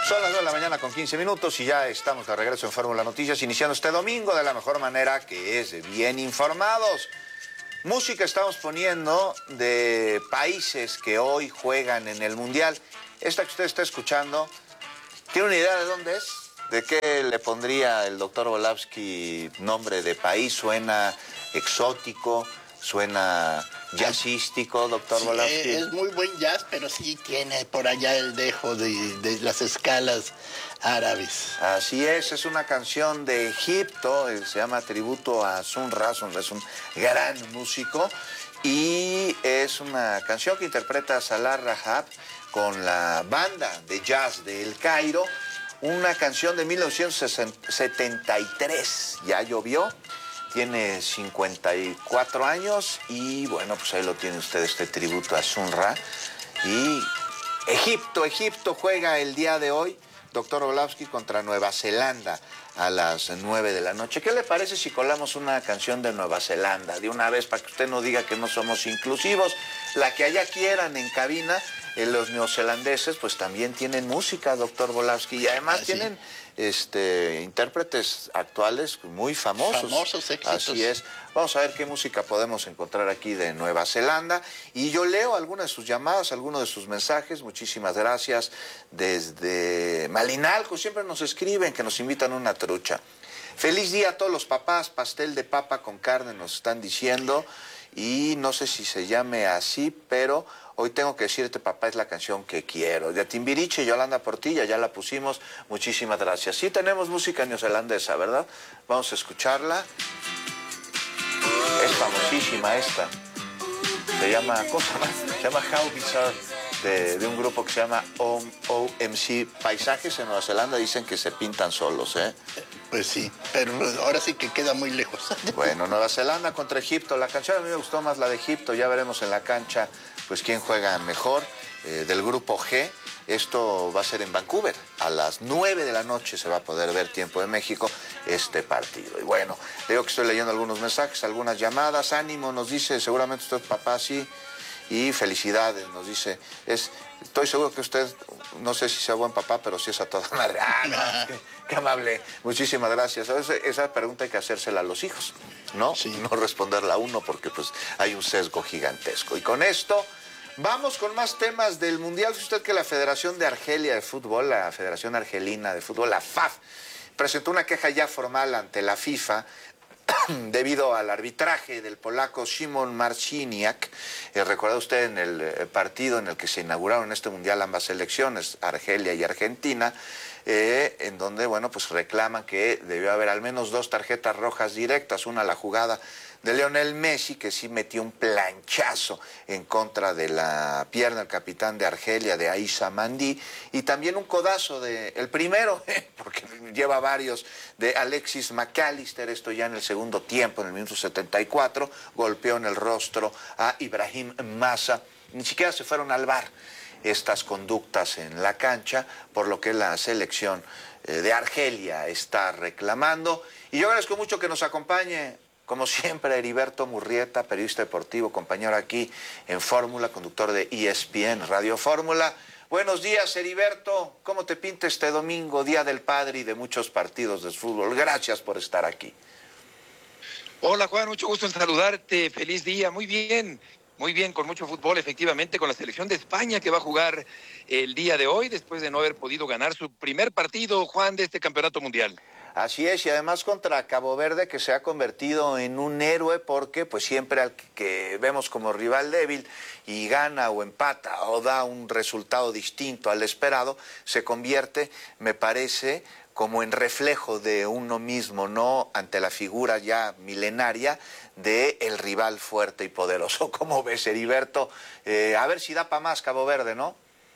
Son las 9 de la mañana con 15 minutos y ya estamos de regreso en Fórmula Noticias, iniciando este domingo de la mejor manera, que es bien informados. Música estamos poniendo de países que hoy juegan en el Mundial. Esta que usted está escuchando, ¿tiene una idea de dónde es? ¿De qué le pondría el doctor Volavsky nombre de país? ¿Suena exótico? ¿Suena jazzístico, doctor Volavsky? Es muy buen jazz, pero sí tiene por allá el dejo de las escalas árabes. Así es una canción de Egipto, se llama Tributo a Sun Ra. Sun Ra es un gran músico y es una canción que interpreta Salah Rahab con la banda de jazz de El Cairo, una canción de 1973, ya llovió. Tiene 54 años y bueno, pues ahí lo tiene usted, este tributo a Sun Ra. Y Egipto juega el día de hoy, doctor Volavsky, contra Nueva Zelanda a las 9 de la noche. ¿Qué le parece si colamos una canción de Nueva Zelanda de una vez para que usted no diga que no somos inclusivos? La que allá quieran en cabina, los neozelandeses pues también tienen música, doctor Volavsky, y además tienen intérpretes actuales muy famosos. Famosos éxitos. Así es. Vamos a ver qué música podemos encontrar aquí de Nueva Zelanda. Y yo leo algunas de sus llamadas, algunos de sus mensajes. Muchísimas gracias. Desde Malinalco siempre nos escriben que nos invitan a una trucha. Feliz día a todos los papás. Pastel de papa con carne nos están diciendo. Y no sé si se llame así, pero hoy tengo que decirte, papá, es la canción que quiero. De Timbiriche, Yolanda Portilla, ya la pusimos. Muchísimas gracias. Sí tenemos música neozelandesa, ¿verdad? Vamos a escucharla. Es famosísima esta. Se llama, ¿cómo se llama? Se llama How Bizarre, de un grupo que se llama OMC. Paisajes en Nueva Zelanda dicen que se pintan solos, ¿eh? Pues sí, pero ahora sí que queda muy lejos. Bueno, Nueva Zelanda contra Egipto. La canción a mí me gustó más la de Egipto. Ya veremos en la cancha pues quién juega mejor, del grupo G. Esto va a ser en Vancouver. A las 9 de la noche se va a poder ver, tiempo de México, este partido. Y bueno, digo que estoy leyendo algunos mensajes, algunas llamadas. Ánimo, nos dice, seguramente usted, papá, sí. Y felicidades, nos dice. Estoy seguro que usted, no sé si sea buen papá, pero sí es a toda madre. No, qué amable. Muchísimas gracias. Esa pregunta hay que hacérsela a los hijos, ¿no? Sí. No responderla a uno porque pues hay un sesgo gigantesco. Y con esto vamos con más temas del Mundial. Fíjese usted que la Federación de Argelia de Fútbol, la Federación Argelina de Fútbol, la FAF, presentó una queja ya formal ante la FIFA debido al arbitraje del polaco Szymon Marciniak. Recuerda usted en el partido en el que se inauguraron en este Mundial ambas selecciones, Argelia y Argentina, en donde, bueno, pues reclaman que debió haber al menos 2 tarjetas rojas directas, una a la jugada de Lionel Messi, que sí metió un planchazo en contra de la pierna del capitán de Argelia, de Aissa Mandi, y también un codazo el primero, porque lleva varios, de Alexis McAllister, esto ya en el segundo tiempo, en el minuto 74, golpeó en el rostro a Ibrahim Massa. Ni siquiera se fueron al VAR estas conductas en la cancha, por lo que la selección de Argelia está reclamando. Y yo agradezco mucho que nos acompañe, como siempre, Heriberto Murrieta, periodista deportivo, compañero aquí en Fórmula, conductor de ESPN Radio Fórmula. Buenos días, Heriberto. ¿Cómo te pinta este domingo, Día del Padre y de muchos partidos de fútbol? Gracias por estar aquí. Hola, Juan, mucho gusto en saludarte. Feliz día. Muy bien, con mucho fútbol, efectivamente, con la selección de España que va a jugar el día de hoy después de no haber podido ganar su primer partido, Juan, de este campeonato mundial. Así es, y además contra Cabo Verde, que se ha convertido en un héroe porque pues siempre al que vemos como rival débil y gana o empata o da un resultado distinto al esperado, se convierte, me parece, como en reflejo de uno mismo, ¿no? Ante la figura ya milenaria de el rival fuerte y poderoso. ¿Cómo ves, Heriberto? A ver si da para más Cabo Verde, ¿no?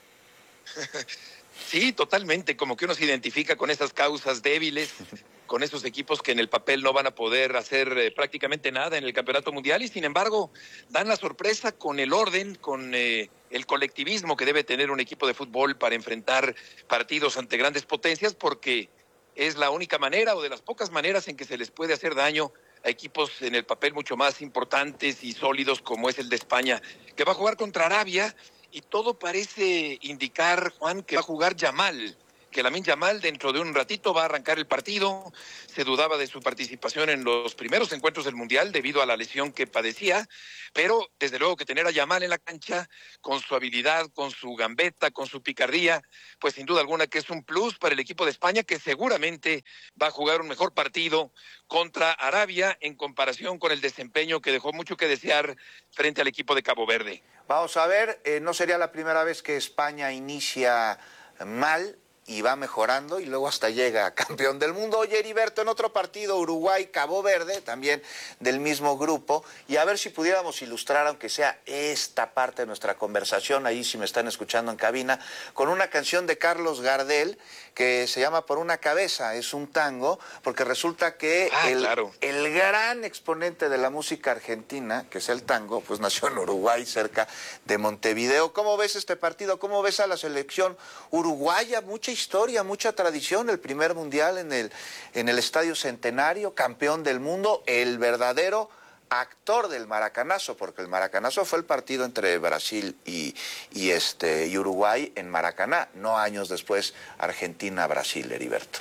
Sí, totalmente, como que uno se identifica con esas causas débiles, con esos equipos que en el papel no van a poder hacer prácticamente nada en el campeonato mundial y sin embargo dan la sorpresa con el orden, con el colectivismo que debe tener un equipo de fútbol para enfrentar partidos ante grandes potencias, porque es la única manera o de las pocas maneras en que se les puede hacer daño a equipos en el papel mucho más importantes y sólidos como es el de España, que va a jugar contra Arabia. Y todo parece indicar, Juan, que va a jugar Yamal, que Lamine Yamal dentro de un ratito va a arrancar el partido. Se dudaba de su participación en los primeros encuentros del Mundial debido a la lesión que padecía, pero desde luego que tener a Yamal en la cancha con su habilidad, con su gambeta, con su picardía, pues sin duda alguna que es un plus para el equipo de España, que seguramente va a jugar un mejor partido contra Arabia en comparación con el desempeño que dejó mucho que desear frente al equipo de Cabo Verde. Vamos a ver, no sería la primera vez que España inicia mal y va mejorando y luego hasta llega campeón del mundo. Oye, Heriberto, en otro partido, Uruguay-Cabo Verde, también del mismo grupo, y a ver si pudiéramos ilustrar, aunque sea esta parte de nuestra conversación, ahí si me están escuchando en cabina, con una canción de Carlos Gardel que se llama Por una cabeza, es un tango, porque resulta que el gran exponente de la música argentina, que es el tango, pues nació en Uruguay, cerca de Montevideo. ¿Cómo ves este partido? ¿Cómo ves a la selección uruguaya? Mucha historia, mucha tradición, el primer mundial en el Estadio Centenario, campeón del mundo, el verdadero actor del Maracanazo, porque el Maracanazo fue el partido entre Brasil y Uruguay en Maracaná, no años después Argentina-Brasil, Heriberto.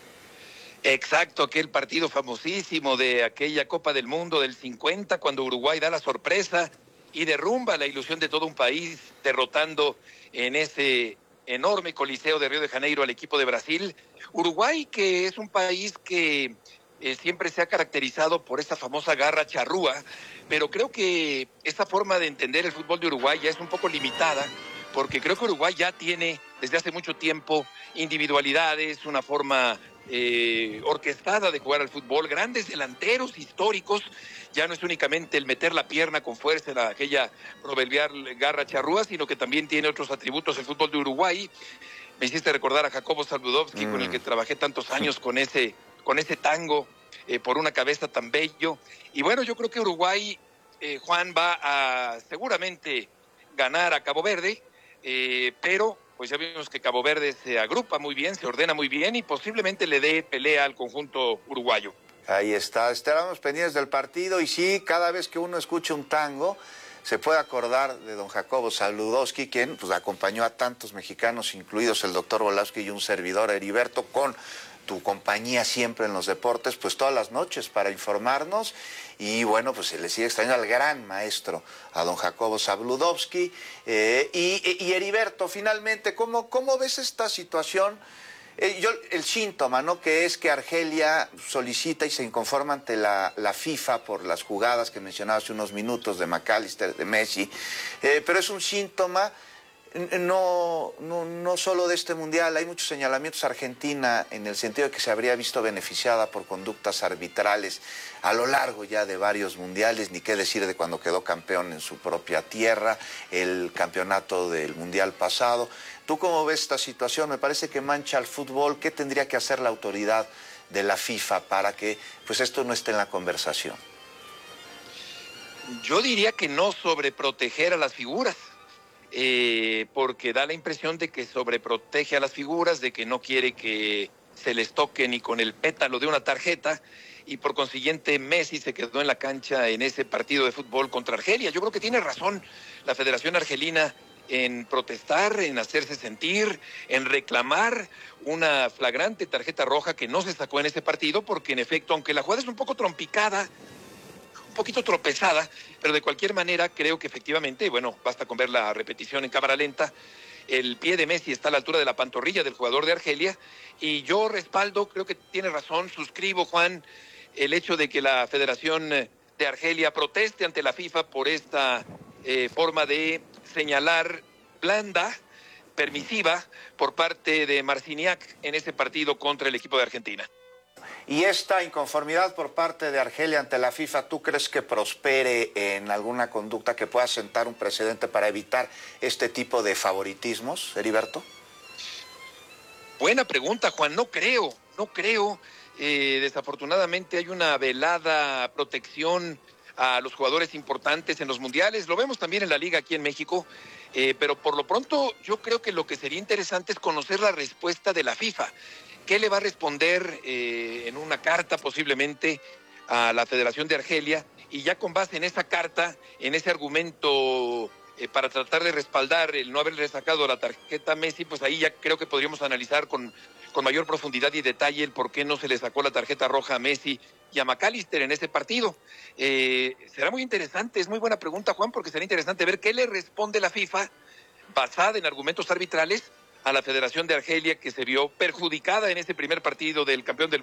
Exacto, aquel partido famosísimo de aquella Copa del Mundo del 50, cuando Uruguay da la sorpresa y derrumba la ilusión de todo un país, derrotando en ese enorme coliseo de Río de Janeiro al equipo de Brasil. Uruguay, que es un país que siempre se ha caracterizado por esa famosa garra charrúa, pero creo que esa forma de entender el fútbol de Uruguay ya es un poco limitada, porque creo que Uruguay ya tiene desde hace mucho tiempo individualidades, una forma orquestada de jugar al fútbol, grandes delanteros históricos. Ya no es únicamente el meter la pierna con fuerza en aquella proverbial garra charrúa, sino que también tiene otros atributos el fútbol de Uruguay. Me hiciste recordar a Jacobo Saludowski, con el que trabajé tantos años con ese tango, Por una cabeza tan bello. Y bueno, yo creo que Uruguay, Juan, va a seguramente ganar a Cabo Verde, pero pues ya vimos que Cabo Verde se agrupa muy bien, se ordena muy bien y posiblemente le dé pelea al conjunto uruguayo. Ahí está, estaremos pendientes del partido y sí, cada vez que uno escucha un tango, se puede acordar de don Jacobo Saludowski, quien pues acompañó a tantos mexicanos, incluidos el doctor Volowski y un servidor, Heriberto, con tu compañía siempre en los deportes, pues todas las noches para informarnos. Y bueno, pues se le sigue extrañando al gran maestro, a don Jacobo Saludowski. Y Heriberto, finalmente, ¿cómo ves esta situación? El síntoma, ¿no? Que es que Argelia solicita y se inconforma ante la FIFA por las jugadas que mencionaba hace unos minutos de McAllister, de Messi, pero es un síntoma no solo de este mundial. Hay muchos señalamientos a Argentina en el sentido de que se habría visto beneficiada por conductas arbitrales a lo largo ya de varios mundiales, ni qué decir de cuando quedó campeón en su propia tierra, el campeonato del mundial pasado. ¿Tú cómo ves esta situación? Me parece que mancha al fútbol. ¿Qué tendría que hacer la autoridad de la FIFA para que pues esto no esté en la conversación? Yo diría que no sobreproteger a las figuras, porque da la impresión de que sobreprotege a las figuras, de que no quiere que se les toque ni con el pétalo de una tarjeta, y por consiguiente Messi se quedó en la cancha en ese partido de fútbol contra Argelia. Yo creo que tiene razón la Federación Argelina en protestar, en hacerse sentir, en reclamar una flagrante tarjeta roja que no se sacó en ese partido, porque en efecto, aunque la jugada es un poco trompicada, un poquito tropezada, pero de cualquier manera creo que efectivamente, bueno, basta con ver la repetición en cámara lenta, el pie de Messi está a la altura de la pantorrilla del jugador de Argelia, y yo respaldo, creo que tiene razón, suscribo, Juan, el hecho de que la Federación de Argelia proteste ante la FIFA por esta forma de señalar blanda, permisiva, por parte de Marciniak en ese partido contra el equipo de Argentina. Y esta inconformidad por parte de Argelia ante la FIFA, ¿tú crees que prospere en alguna conducta que pueda sentar un precedente para evitar este tipo de favoritismos, Heriberto? Buena pregunta, Juan. No creo. Desafortunadamente hay una velada protección a los jugadores importantes en los mundiales. Lo vemos también en la liga aquí en México, pero por lo pronto yo creo que lo que sería interesante es conocer la respuesta de la FIFA. ¿Qué le va a responder en una carta posiblemente a la Federación de Argelia? Y ya con base en esa carta, en ese argumento para tratar de respaldar el no haberle sacado la tarjeta a Messi, pues ahí ya creo que podríamos analizar con mayor profundidad y detalle el por qué no se le sacó la tarjeta roja a Messi y a McAllister en ese partido. Será muy interesante, es muy buena pregunta, Juan, porque será interesante ver qué le responde la FIFA, basada en argumentos arbitrales, a la Federación de Argelia, que se vio perjudicada en ese primer partido del campeón del